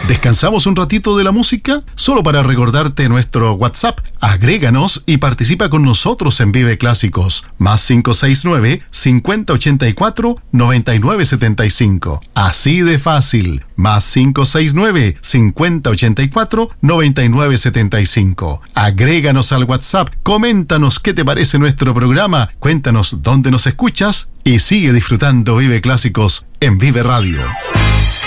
¿Descansamos un ratito de la música? Solo para recordarte nuestro WhatsApp. Agréganos y participa con nosotros en Vive Clásicos. Más 569-5084-9975. Así de fácil. Más 569-5084-9975. Agréganos al WhatsApp. Coméntanos qué te parece nuestro programa. Cuéntanos dónde nos escuchas y sigue disfrutando Vive Clásicos en Vive Radio.